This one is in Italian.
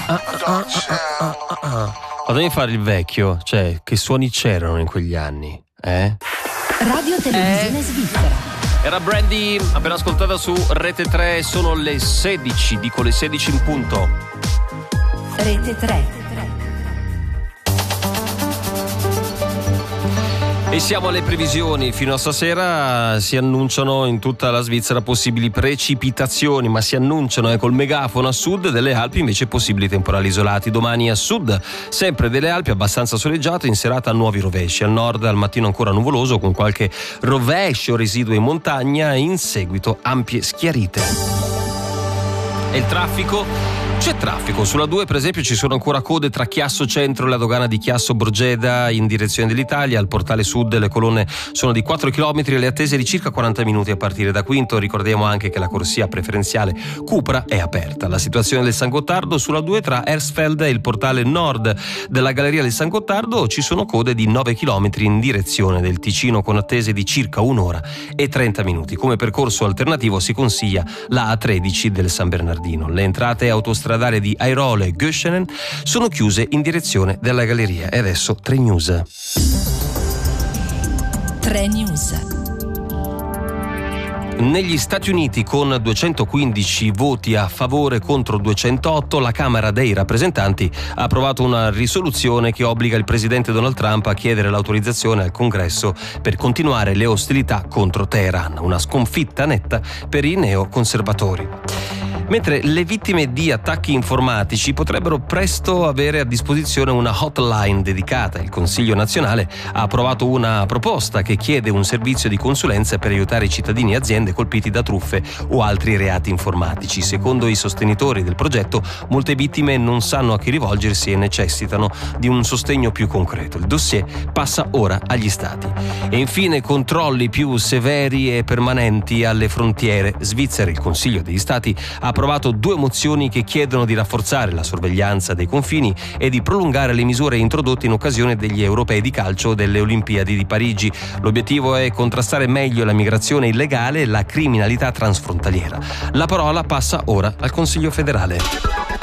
Devi fare il vecchio, cioè che suoni c'erano in quegli anni, eh? Radio Televisione Svizzera. Era Brandy, appena ascoltata su Rete 3, sono le 16, dico le 16 in punto. Rete 3. E siamo alle previsioni. Fino a stasera si annunciano in tutta la Svizzera possibili precipitazioni, ma si annunciano col megafono a sud delle Alpi invece possibili temporali isolati. Domani a sud sempre delle Alpi abbastanza soleggiato, in serata nuovi rovesci, al nord al mattino ancora nuvoloso con qualche rovescio residuo in montagna e in seguito ampie schiarite. E il traffico? C'è traffico, sulla 2 per esempio ci sono ancora code tra Chiasso Centro e la dogana di Chiasso Borgeda in direzione dell'Italia, al portale sud le colonne sono di 4 km e le attese di circa 40 minuti a partire da Quinto. Ricordiamo anche che la corsia preferenziale Cupra è aperta. La situazione del San Gottardo sulla 2 tra Hersfeld e il portale nord della Galleria del San Gottardo ci sono code di 9 km in direzione del Ticino con attese di circa 1 ora e 30 minuti. Come percorso alternativo si consiglia la A13 del San Bernardino. Le entrate autostradali di Airole e Göschenen sono chiuse in direzione della galleria. E adesso 3 News. 3 News. Negli Stati Uniti, con 215 voti a favore contro 208, la Camera dei rappresentanti ha approvato una risoluzione che obbliga il presidente Donald Trump a chiedere l'autorizzazione al Congresso per continuare le ostilità contro Teheran, una sconfitta netta per i neoconservatori. Mentre le vittime di attacchi informatici potrebbero presto avere a disposizione una hotline dedicata. Il Consiglio nazionale ha approvato una proposta che chiede un servizio di consulenza per aiutare i cittadini e aziende colpiti da truffe o altri reati informatici. Secondo i sostenitori del progetto, molte vittime non sanno a chi rivolgersi e necessitano di un sostegno più concreto. Il dossier passa ora agli Stati. E infine controlli più severi e permanenti alle frontiere svizzere. Il Consiglio degli Stati ha approvato 2 mozioni che chiedono di rafforzare la sorveglianza dei confini e di prolungare le misure introdotte in occasione degli europei di calcio delle Olimpiadi di Parigi. L'obiettivo è contrastare meglio la migrazione illegale e la criminalità transfrontaliera. La parola passa ora al Consiglio federale.